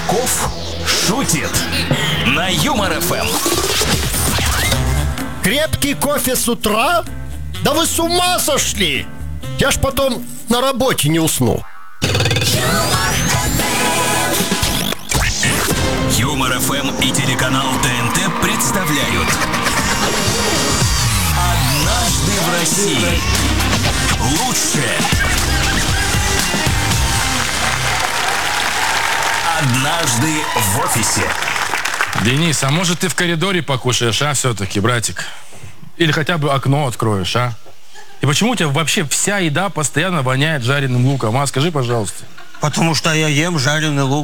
Кошельков шутит на Юмор ФМ. Крепкий кофе с утра? Да вы с ума сошли! Я ж потом на работе не усну. Юмор ФМ и телеканал ТНТ представляют «Однажды в России». Лучшее. Однажды в офисе. Денис, а может ты в коридоре покушаешь, а, все-таки, братик? Или хотя бы окно откроешь, а? И почему у тебя вообще вся еда постоянно воняет жареным луком, а? Скажи, пожалуйста. Потому что я ем жареный лук.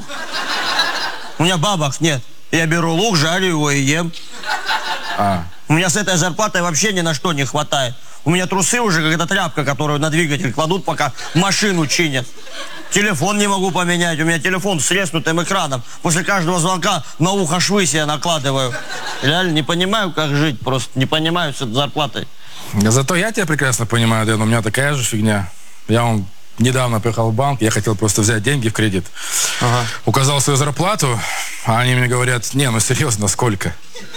У меня бабок нет. Я беру лук, жарю его и ем. У меня с этой зарплатой вообще ни на что не хватает. У меня трусы уже как эта тряпка, которую на двигатель кладут, пока машину чинят. Телефон не могу поменять. У меня телефон с треснутым экраном. После каждого звонка на ухо швы себе накладываю. Реально не понимаю, как жить. Просто не понимаю с этой зарплатой. Зато я тебя прекрасно понимаю, Дэн. У меня такая же фигня. Я недавно приехал в банк, я хотел просто взять деньги в кредит. Указал свою зарплату, а они мне говорят: не, ну серьезно, сколько?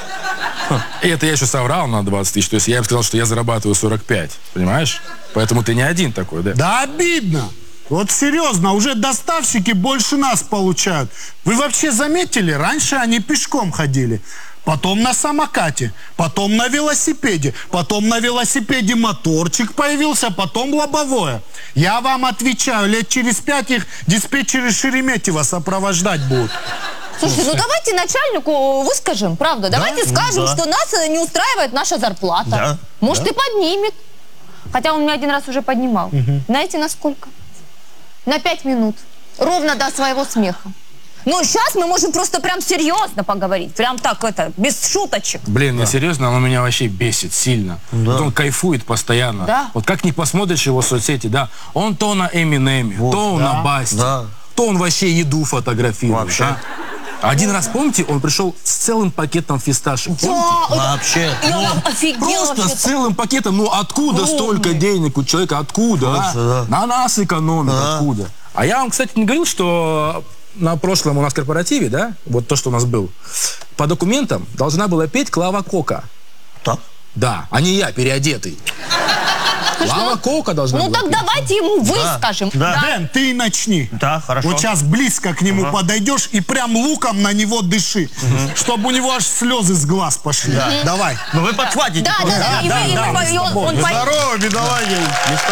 И это я еще соврал на 20 тысяч. То есть я им сказал, что я зарабатываю 45. Понимаешь? Поэтому ты не один такой, да? Да обидно. Вот серьезно, уже доставщики больше нас получают. Вы вообще заметили, раньше они пешком ходили. Потом на самокате, потом на велосипеде, потом на велосипеде моторчик появился, потом лобовое. Я вам отвечаю, лет через 5 их диспетчеры Шереметьево сопровождать будут. Слушайте, ну давайте начальнику выскажем, правда? Давайте скажем, что нас не устраивает наша зарплата. Да. Может, и поднимет. Хотя он меня один раз уже поднимал. Знаете, на сколько? На 5 минут. Ровно до своего смеха. Ну, сейчас мы можем просто прям серьезно поговорить. Прям так, без шуточек. Блин, не серьезно, он меня вообще бесит сильно. Да. Вот он кайфует постоянно. Да. Вот как не посмотришь его соцсети, да, он то на Эминеме, Вот, то он да, на Басте, да. то он вообще еду фотографирует. Вообще. Да? Один раз, помните, он пришел с целым пакетом фисташек. Вообще. Я офигела Просто вообще. с целым пакетом. Ну откуда столько денег у человека? Откуда? Просто, На нас экономит. Да. Откуда? А я вам, кстати, не говорил, что на прошлом у нас корпоративе, да, вот то, что у нас был, по документам должна была петь Клава Кока. Так? Да, а не я, переодетый. Клава Кока должна Ну была так петь. давайте ему выскажем. Да. Дэн, ты и начни. Да, хорошо. Вот сейчас близко к нему подойдешь и прям луком на него дыши, чтобы у него аж слезы с глаз пошли. Давай. Ну вы подхватите. Да, просто. да, и он Здорово, бедолаги.